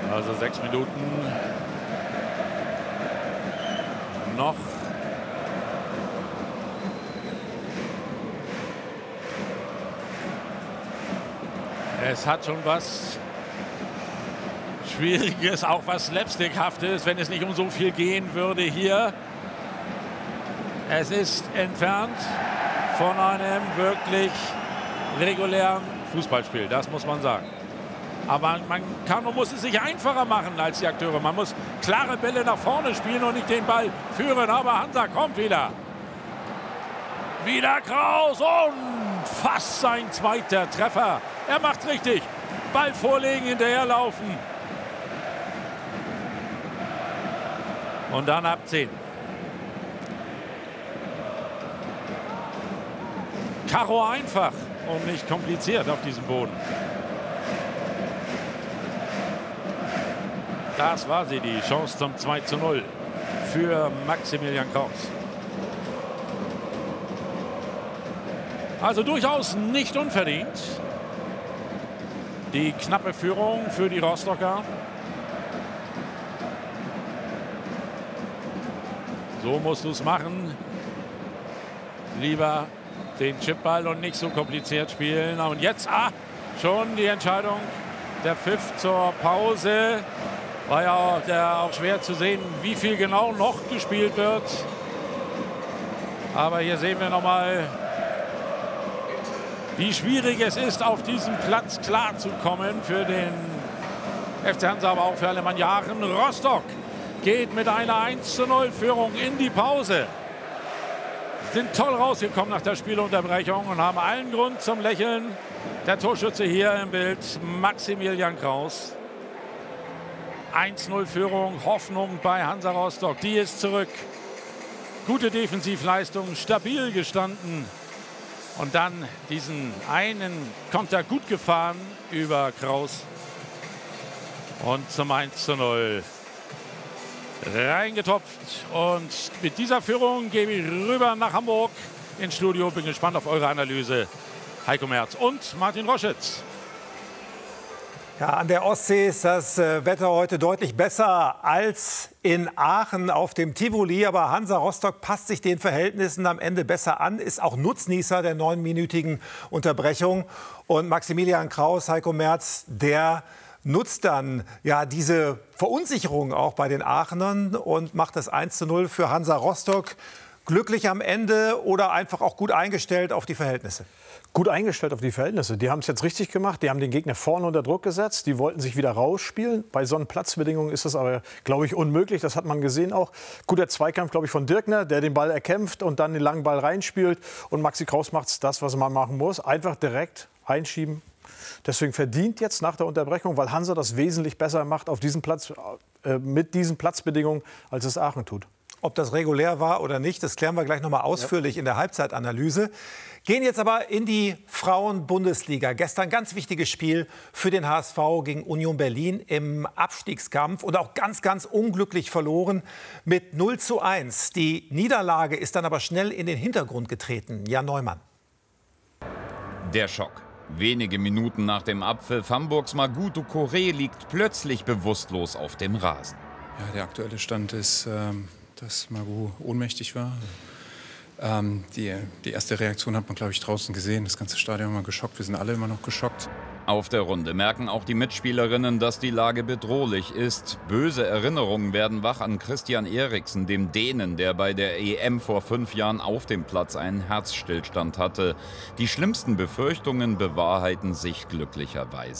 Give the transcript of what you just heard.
Also 6 Minuten noch. Es hat schon was Schwieriges, auch was Slapstickhaftes, wenn es nicht um so viel gehen würde hier. Es ist entfernt von einem wirklich regulären Fußballspiel, das muss man sagen. Aber man muss es sich einfacher machen als die Akteure. Man muss klare Bälle nach vorne spielen und nicht den Ball führen. Aber Hansa kommt wieder. Wieder Kraus und fast sein zweiter Treffer. Er macht richtig. Ball vorlegen, hinterherlaufen. Und dann abziehen. Karo einfach und nicht kompliziert auf diesem Boden. Das war sie, die Chance zum 2:0 für Maximilian Kraus. Also durchaus nicht unverdient. Die knappe Führung für die Rostocker. So musst du es machen. Lieber den Chipball und nicht so kompliziert spielen. Und jetzt schon die Entscheidung. Der Pfiff zur Pause. War ja auch schwer zu sehen, wie viel genau noch gespielt wird. Aber hier sehen wir nochmal, wie schwierig es ist, auf diesem Platz klarzukommen für den FC Hansa, aber auch für Alemanniachen. Rostock geht mit einer 1:0-Führung in die Pause. Sind toll rausgekommen nach der Spielunterbrechung und haben allen Grund zum Lächeln. Der Torschütze hier im Bild, Maximilian Kraus. 1:0-Führung, Hoffnung bei Hansa Rostock. Die ist zurück. Gute Defensivleistung, stabil gestanden. Und dann diesen einen Konter gut gefahren über Kraus. Und zum 1:0 reingetopft. Und mit dieser Führung gebe ich rüber nach Hamburg ins Studio. Bin gespannt auf eure Analyse. Heiko Merz und Martin Roschitz. Ja, an der Ostsee ist das Wetter heute deutlich besser als in Aachen auf dem Tivoli. Aber Hansa Rostock passt sich den Verhältnissen am Ende besser an, ist auch Nutznießer der 9-minütigen Unterbrechung. Und Maximilian Kraus, Heiko Merz, der nutzt dann ja diese Verunsicherung auch bei den Aachenern und macht das 1:0 für Hansa Rostock. Glücklich am Ende oder einfach auch gut eingestellt auf die Verhältnisse? Gut eingestellt auf die Verhältnisse. Die haben es jetzt richtig gemacht. Die haben den Gegner vorne unter Druck gesetzt. Die wollten sich wieder rausspielen. Bei so einen Platzbedingungen ist das aber, glaube ich, unmöglich. Das hat man gesehen auch. Guter Zweikampf, glaube ich, von Dirkner, der den Ball erkämpft und dann den langen Ball reinspielt. Und Maxi Kraus macht das, was man machen muss. Einfach direkt einschieben. Deswegen verdient jetzt nach der Unterbrechung, weil Hansa das wesentlich besser macht auf diesem Platz, mit diesen Platzbedingungen, als es Aachen tut. Ob das regulär war oder nicht, das klären wir gleich noch mal ausführlich in der Halbzeitanalyse. Gehen jetzt aber in die Frauen-Bundesliga. Gestern ganz wichtiges Spiel für den HSV gegen Union Berlin im Abstiegskampf und auch ganz, ganz unglücklich verloren mit 0:1. Die Niederlage ist dann aber schnell in den Hintergrund getreten. Jan Neumann. Der Schock. Wenige Minuten nach dem Abpfiff Hamburgs Maguto Corée liegt plötzlich bewusstlos auf dem Rasen. Ja, der aktuelle Stand ist, dass Magu ohnmächtig war. Die erste Reaktion hat man, glaube ich, draußen gesehen. Das ganze Stadion war geschockt. Wir sind alle immer noch geschockt. Auf der Runde merken auch die Mitspielerinnen, dass die Lage bedrohlich ist. Böse Erinnerungen werden wach an Christian Eriksen, dem Dänen, der bei der EM vor 5 Jahren auf dem Platz einen Herzstillstand hatte. Die schlimmsten Befürchtungen bewahrheiten sich glücklicherweise.